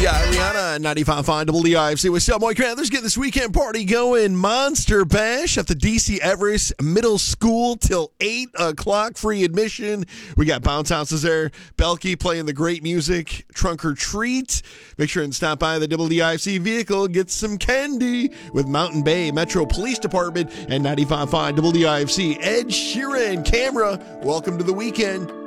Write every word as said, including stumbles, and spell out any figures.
Yeah, Rihanna, ninety-five point five W D I F C. What's up, Mike Crowd? Let's get this weekend party going. Monster Bash at the D C Everest Middle School till eight o'clock. Free admission. We got bounce houses there. Belky playing the great music. Trunk or treat. Make sure and stop by the W D I F C vehicle. Get some candy with Mountain Bay Metro Police Department and ninety-five point five W D I F C. Ed Sheeran, camera. Welcome to the weekend.